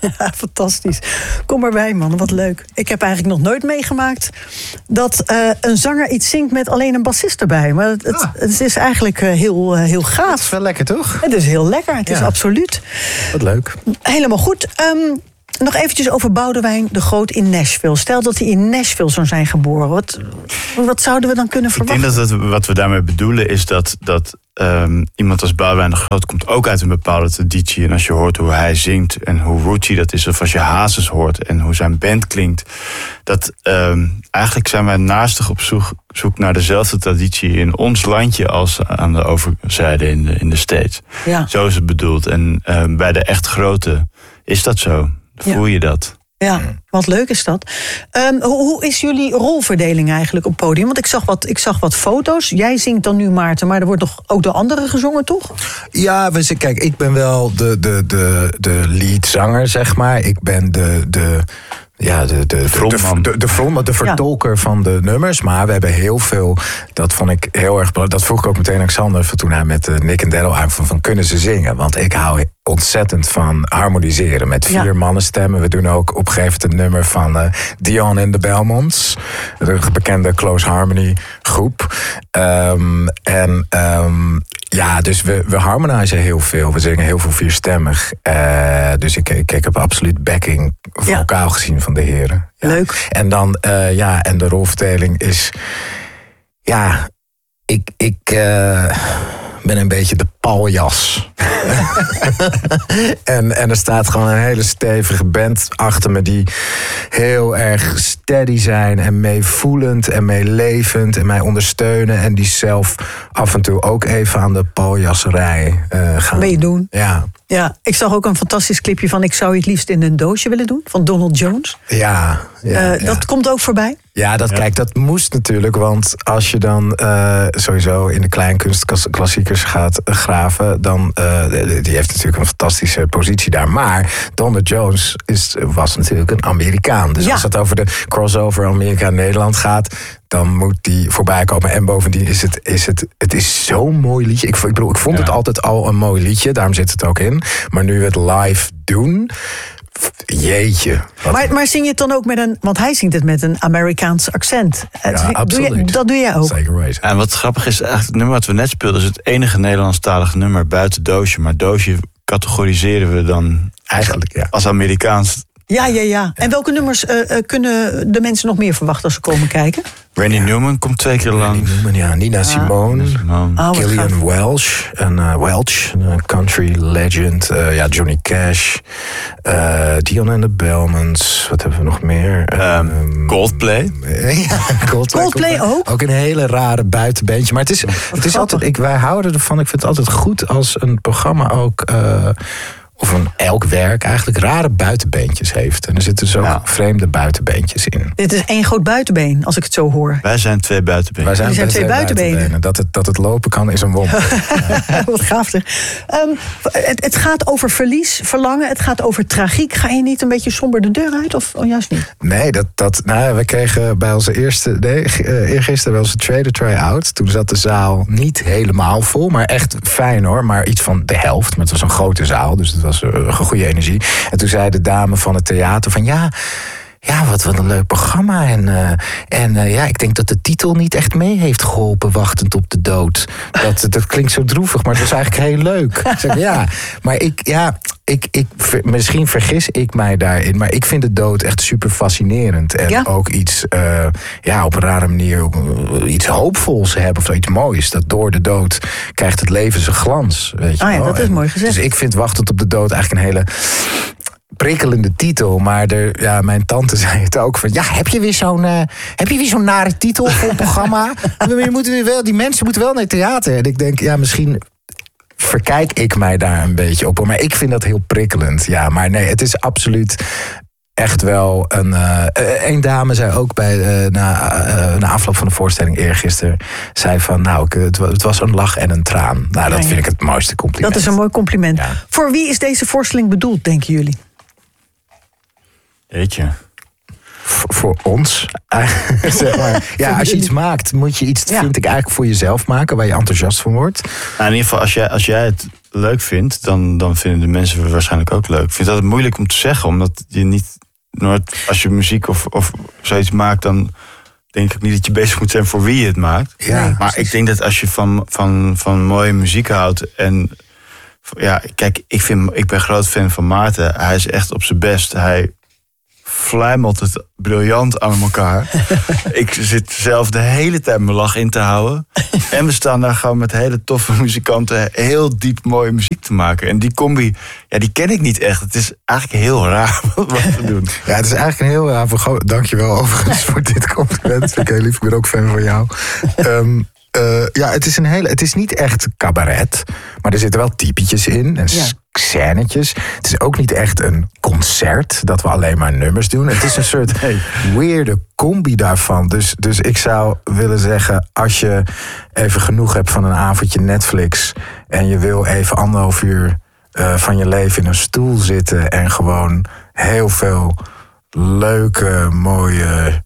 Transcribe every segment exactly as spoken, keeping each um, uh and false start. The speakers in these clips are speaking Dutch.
Ja, fantastisch. Kom erbij, man. Wat leuk. Ik heb eigenlijk nog nooit meegemaakt dat uh, een zanger iets zingt met alleen een bassist erbij. Maar het, het, Ah. het is eigenlijk uh, heel, uh, heel gaaf. Het is wel lekker, toch? Het is heel lekker. Het Ja. is absoluut. Wat leuk. Helemaal goed. Um, nog eventjes over Boudewijn de Groot in Nashville. Stel dat hij in Nashville zou zijn geboren. Wat, wat zouden we dan kunnen verwachten? Ik denk dat het, wat we daarmee bedoelen is dat, dat um, iemand als Boudewijn de Groot komt ook uit een bepaalde traditie. En als je hoort hoe hij zingt en hoe rootsy dat is, of als je Hazes hoort en hoe zijn band klinkt, dat um, eigenlijk zijn wij naastig op zoek, zoek naar dezelfde traditie in ons landje als aan de overzijde in de, in de States. Ja. Zo is het bedoeld. En um, bij de echt grote is dat zo. Voel je dat? Ja, wat leuk is dat. Um, hoe, hoe is jullie rolverdeling eigenlijk op het podium? Want ik zag, wat, ik zag wat foto's. Jij zingt dan nu, Maarten, maar er wordt toch ook door anderen gezongen, toch? Ja, we, kijk, ik ben wel de, de, de, de leadzanger, zeg maar. Ik ben de... de Ja, de, de, de, frontman. de, de, front, de vertolker ja. van de nummers. Maar we hebben heel veel, dat vond ik heel erg belangrijk. Dat vroeg ik ook meteen Alexander toen hij met uh, Nick en Daryl aan van, van kunnen ze zingen. Want ik hou ontzettend van harmoniseren met vier ja. mannenstemmen. We doen ook op een gegeven moment een nummer van uh, Dion and the Belmonts. De bekende Close Harmony groep. Um, en um, ja, dus we, we harmonisen heel veel. We zingen heel veel vierstemmig. Uh, dus ik, ik, ik heb absoluut backing vocaal ja. gezien van de heren. Ja. Leuk. En dan, uh, ja, en de rolverdeling is... Ja, ik... ik uh, ben een beetje de paljas. en, en er staat gewoon een hele stevige band achter me die heel erg steady zijn en meevoelend en meelevend en mij ondersteunen en die zelf af en toe ook even aan de paljasserij uh, gaan. Meedoen. Ja. Ja, ik zag ook een fantastisch clipje van Ik zou je het liefst in een doosje willen doen, van Donald Jones. Ja. ja, uh, ja. Dat komt ook voorbij. Ja, dat, ja. Kijk, dat moest natuurlijk, want als je dan uh, sowieso in de kleinkunstklassiekers gaat graven, dan uh, die heeft natuurlijk een fantastische positie daar. Maar Donald Jones is, was natuurlijk een Amerikaan. Dus ja. als het over de crossover Amerika-Nederland gaat, dan moet die voorbij komen. En bovendien is het, is het, het is zo'n mooi liedje. Ik, ik bedoel, ik vond ja. het altijd al een mooi liedje, daarom zit het ook in. Maar nu we het live doen, jeetje. Maar, maar zing je het dan ook met een... Want hij zingt het met een Amerikaans accent. Ja, doe absoluut. Je, dat doe jij ook. Zeker weten. En wat grappig is, eigenlijk het nummer wat we net speelden is het enige Nederlandstalige nummer buiten Doosje. Maar Doosje categoriseren we dan eigenlijk ja. als Amerikaans. Ja, ja, ja. En welke nummers uh, uh, kunnen de mensen nog meer verwachten als ze komen kijken? Randy Newman komt twee keer lang. Randy Newman, ja. Nina ah. Simone. Simone. Oh, Gillian Welch. En uh, Welch, een country legend. Uh, ja, Johnny Cash. Uh, Dion and the Belmonts. Wat hebben we nog meer? Um, um, Coldplay. ja, Coldplay. Coldplay ook? Ook een hele rare buitenbeentje. Maar het is, het is altijd... Ik, wij houden ervan. Ik vind het altijd goed als een programma ook... Uh, of een elk werk eigenlijk rare buitenbeentjes heeft. En er zitten dus ook ja. vreemde buitenbeentjes in. Dit is één groot buitenbeen, als ik het zo hoor. Wij zijn twee buitenbenen. Wij zijn, zijn twee, twee buitenbenen. buitenbenen. Dat het, dat het lopen kan is een wonder. Ja. Wat gaaf zeg. Um, het, het gaat over verlies, verlangen. Het gaat over tragiek. Ga je niet een beetje somber de deur uit? Of oh, juist niet? Nee, dat, dat, nou, we kregen bij onze eerste... Nee, eergisteren bij onze tweede try-out. Toen zat de zaal niet helemaal vol. Maar echt fijn hoor. Maar iets van de helft. Maar het was een grote zaal. Dus het was een goede energie. En toen zei de dame van het theater van ja... Ja, wat, wat een leuk programma. En, uh, en uh, ja, ik denk dat de titel niet echt mee heeft geholpen, Wachtend op de dood. Dat, dat klinkt zo droevig, maar het was eigenlijk heel leuk. Ik zeg, ja, maar ik, ja, ik, ik, misschien vergis ik mij daarin, maar ik vind de dood echt super fascinerend. En ja? ook iets, uh, ja, op een rare manier, iets hoopvols hebben of iets moois. Dat door de dood krijgt het leven zijn glans. Weet je ah ja, wel? dat is mooi gezegd. Dus ik vind Wachtend op de dood eigenlijk een hele... prikkelende titel, maar er, ja, mijn tante zei het ook van ja, heb je weer zo'n uh, heb je weer zo'n nare titel voor een programma? Je moet weer wel, die mensen moeten wel naar het theater. En ik denk, ja, misschien verkijk ik mij daar een beetje op, maar ik vind dat heel prikkelend. Ja, maar nee, het is absoluut echt wel een... Uh, een dame zei ook bij uh, na, uh, na afloop van de voorstelling eergisteren, zei van nou, het, het was een lach en een traan. Nou, dat vind ik het mooiste compliment. Dat is een mooi compliment. Ja. Voor wie is deze voorstelling bedoeld, denken jullie? Weet je. V- voor ons. zeg maar. Ja, als je iets maakt, moet je iets, ja. vind ik, eigenlijk voor jezelf maken, waar je enthousiast van wordt. Nou, in ieder geval, als jij, als jij het leuk vindt, dan, dan vinden de mensen het waarschijnlijk ook leuk. Ik vind dat moeilijk om te zeggen, omdat je niet nooit, als je muziek of, of zoiets maakt, dan denk ik niet dat je bezig moet zijn voor wie je het maakt. Ja, maar precies. ik denk dat als je van, van, van mooie muziek houdt en ja, kijk, ik, vind, ik ben groot fan van Maarten. Hij is echt op zijn best. Hij fluimelt het briljant aan elkaar. Ik zit zelf de hele tijd mijn lach in te houden. En we staan daar gewoon met hele toffe muzikanten heel diep mooie muziek te maken. En die combi, ja, die ken ik niet echt. Het is eigenlijk heel raar wat we doen. Ja, het is eigenlijk een heel raar vergo- Dankjewel overigens voor dit compliment. Dat vind ik heel lief. Ik ben ook fan van jou. Um, Uh, ja, het is, een hele, het is niet echt cabaret, maar er zitten wel typetjes in en Ja. scènetjes. Het is ook niet echt een concert dat we alleen maar nummers doen. Het is een soort Nee. weirde combi daarvan. Dus, dus ik zou willen zeggen, als je even genoeg hebt van een avondje Netflix en je wil even anderhalf uur uh, van je leven in een stoel zitten en gewoon heel veel leuke, mooie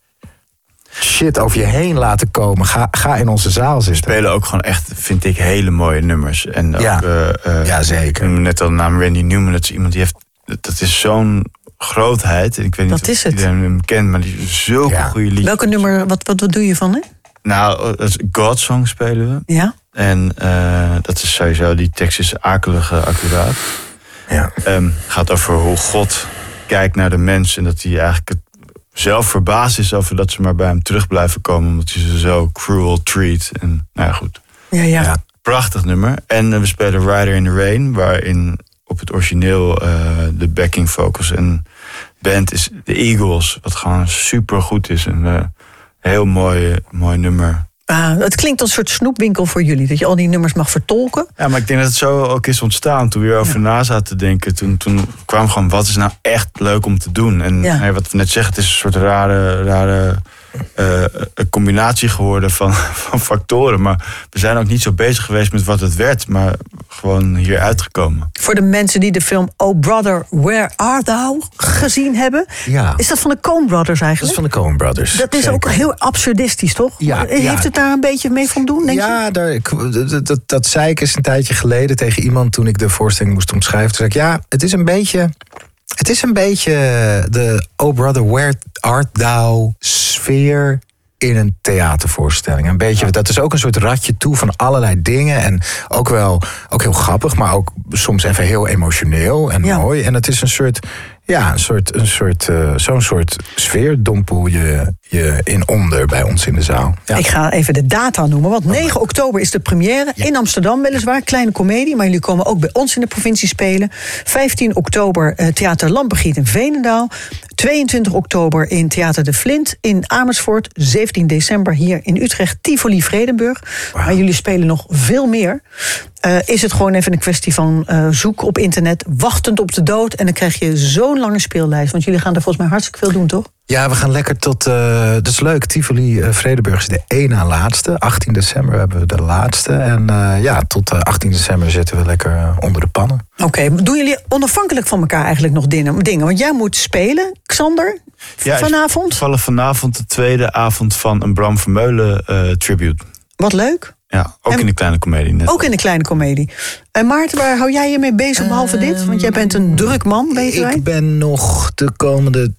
shit over je heen laten komen. Ga, ga in onze zaal We zitten. spelen ook gewoon echt, vind ik, hele mooie nummers. En ook, Ja. uh, uh, Ja, zeker. Ik noemde net al de naam Randy Newman. Dat is iemand die heeft, dat is zo'n grootheid. En ik weet niet Wat of is het? iedereen hem kent, maar die heeft zulke Ja. goede liedjes. Welke nummer, wat, wat, wat doe je van, hè? Nou, dat is God Song spelen we. Ja? En uh, dat is sowieso, die tekst is akelig uh, accuraat. Ja. Um, gaat over hoe God kijkt naar de mens. En dat hij eigenlijk het zelf verbaasd is over dat ze maar bij hem terug blijven komen. Omdat hij ze zo cruel treat. En nou ja, goed. Ja, ja. Ja. Prachtig nummer. En uh, we spelen Rider in the Rain. Waarin op het origineel uh, de backing vocals en band is de Eagles. Wat gewoon super goed is. Een uh, heel mooi, mooi nummer. Ah, het klinkt als een soort snoepwinkel voor jullie. Dat je al die nummers mag vertolken. Ja, maar ik denk dat het zo ook is ontstaan. Toen we erover ja. na zaten te denken. Toen, toen kwam gewoon, wat is nou echt leuk om te doen? En Ja. hey, wat we net zeggen, het is een soort rare, rare uh, combinatie geworden van, van factoren. Maar we zijn ook niet zo bezig geweest met wat het werd. Maar gewoon hier uitgekomen. Voor de mensen die de film Oh Brother, Where Art Thou gezien hebben. Ja. Is dat van de Coen Brothers Dat is eigenlijk? van de Coen Brothers. Dat is Zeker. ook heel absurdistisch, toch? Ja, Heeft ja. het daar een beetje mee van doen, denk je? Ja, daar, ik, dat, dat, dat zei ik eens een tijdje geleden tegen iemand toen ik de voorstelling moest omschrijven. Toen zei ik, ja, het is een beetje, het is een beetje de Oh Brother, Where Art Thou sfeer in een theatervoorstelling. Een beetje, ja. Dat is ook een soort ratje toe van allerlei dingen. En ook wel ook heel grappig, maar ook soms even heel emotioneel en Ja. mooi. En het is een soort, ja, een soort, een soort, uh, zo'n soort sfeer dompel je, je in onder bij ons in de zaal. Ja. Ik ga even de data noemen, want negen oktober is de première. Ja. In Amsterdam weliswaar, kleine komedie. Maar jullie komen ook bij ons in de provincie spelen. vijftien oktober eh, Theater Lampegiet in Veenendaal. tweeëntwintig oktober in Theater de Flint in Amersfoort. zeventien december hier in Utrecht, Tivoli Vredenburg. Wow. Maar jullie spelen nog veel meer. Uh, is het gewoon even een kwestie van uh, zoek op internet, wachtend op de dood. En dan krijg je zo'n lange speellijst. Want jullie gaan er volgens mij hartstikke veel doen, toch? Ja, we gaan lekker tot, uh, dat is leuk, Tivoli uh, Vredenburg is de één na laatste. achttien december hebben we de laatste. En uh, ja, tot uh, achttien december zitten we lekker uh, onder de pannen. Oké, okay, doen jullie onafhankelijk van elkaar eigenlijk nog dingen? dingen? Want jij moet spelen, Xander, ja, vanavond. Vallen vanavond de tweede avond van een Bram Vermeulen uh, tribute. Wat leuk. Ja, ook en, in de kleine komedie. Net. Ook in de kleine komedie. En Maarten, waar hou jij je mee bezig behalve um, dit? Want jij bent een druk man, weten wij. Ik ben nog de komende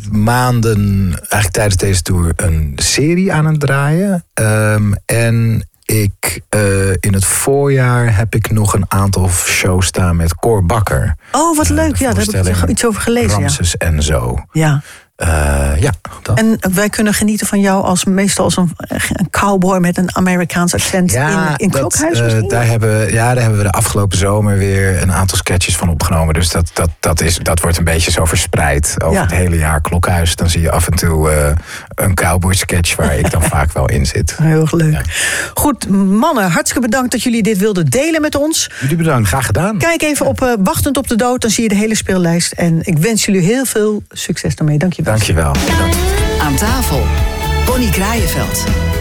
maanden, eigenlijk tijdens deze tour, een serie aan het draaien. Um, en ik, uh, in het voorjaar heb ik nog een aantal shows staan met Cor Bakker. Oh, wat uh, leuk. Ja, daar heb ik iets over gelezen. Ramses ja. en zo. Ja. Uh, ja, dat. En wij kunnen genieten van jou als meestal als een, een cowboy met een Amerikaans accent ja, in, in dat, Klokhuis. Uh, daar, hebben, ja, daar hebben we de afgelopen zomer weer een aantal sketches van opgenomen. Dus dat, dat, dat, is, dat wordt een beetje zo verspreid over ja. het hele jaar Klokhuis. Dan zie je af en toe uh, een cowboy sketch waar ik dan vaak wel in zit. Heel leuk. Ja. Goed, mannen, hartstikke bedankt dat jullie dit wilden delen met ons. Jullie bedankt, graag gedaan. Kijk even op uh, Wachtend op de Dood, dan zie je de hele speellijst. En ik wens jullie heel veel succes daarmee. Dank je wel. Dank je wel. Aan tafel, Bonnie Kraaienveld.